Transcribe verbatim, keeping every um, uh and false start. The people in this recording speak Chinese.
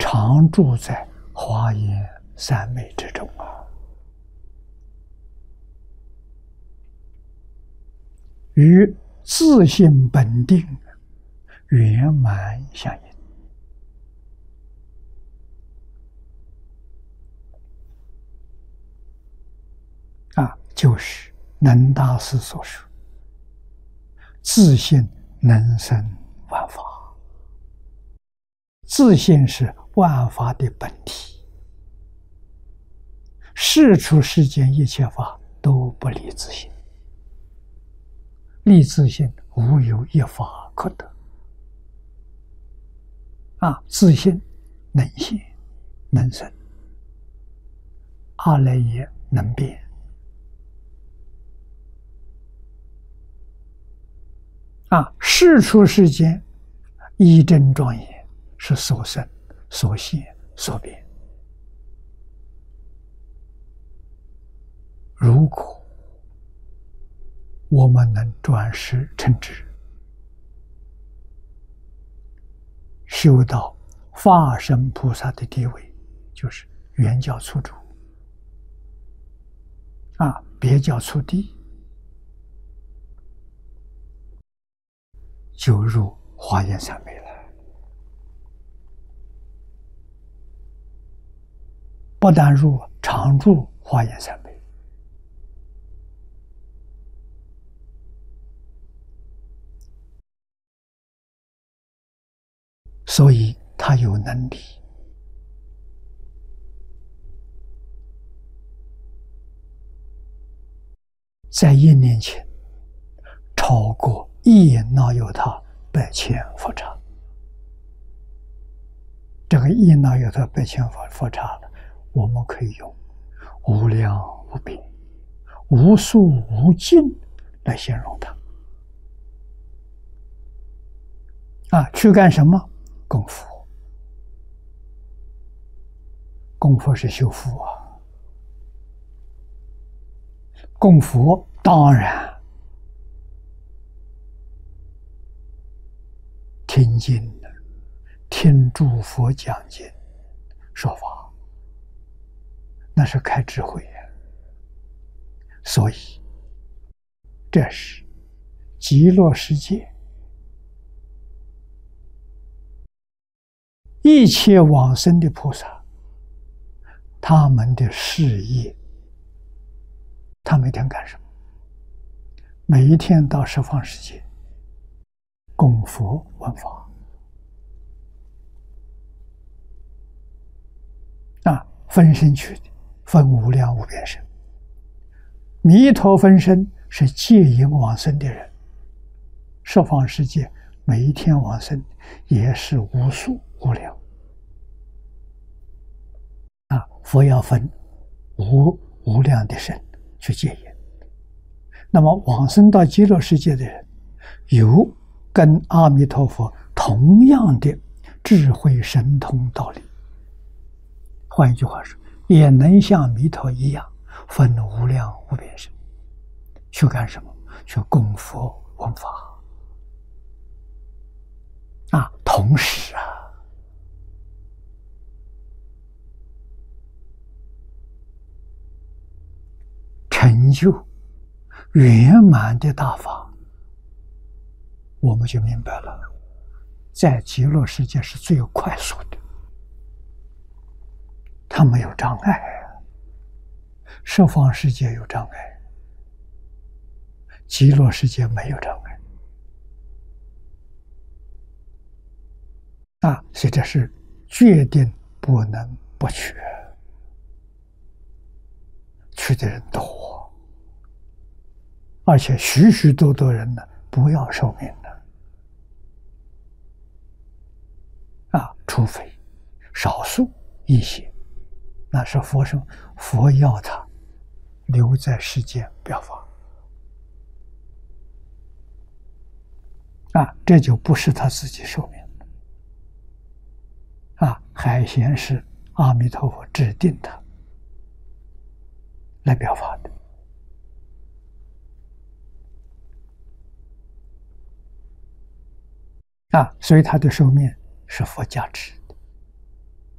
常住在华严三昧之中啊，与自性本定圆满相应。啊，就是能大师所说，自性能生万法。自性是万法的本体，世出世间一切法都不离自性，离自性无有一法可得。啊，自性能现能生，阿赖耶能变。啊，世出世间一真庄严，是所生所现所变。如果我们能转识成智，修到法身菩萨的地位，就是圆教初住啊，别教初地，就入华严三昧了。不但入常住华严三昧，所以他有能力在一年前超过一那由他百千佛刹。这个一那由他百千佛佛刹了，我们可以用无量无边、无数无尽来形容它。啊，去干什么？供佛。供佛是修福啊。供佛当然听经的，听诸佛讲经说法，那是开智慧呀。所以这是极乐世界一切往生的菩萨，他们的事业，他每天干什么？每一天到十方世界供佛闻法啊，分身去的，分无量无边身。弥陀分身是戒引往生的人，十方世界每一天往生也是无数无量啊！佛要分无无量的身去戒引。那么往生到极乐世界的人，有跟阿弥陀佛同样的智慧神通道理。换一句话说，也能像弥陀一样分无量无边身，去干什么？去供佛闻法啊！同时啊，成就圆满的大法，我们就明白了，在极乐世界是最快速的，它没有障碍啊。十方世界有障碍，极乐世界没有障碍啊，所以这是决定不能不去，去的人多，而且许许多多人呢不要寿命的啊，除非少数一些，那是佛生佛要他留在世间表法啊，这就不是他自己寿命啊，海贤是阿弥陀佛指定他来表法的啊，所以他的寿命是佛加持。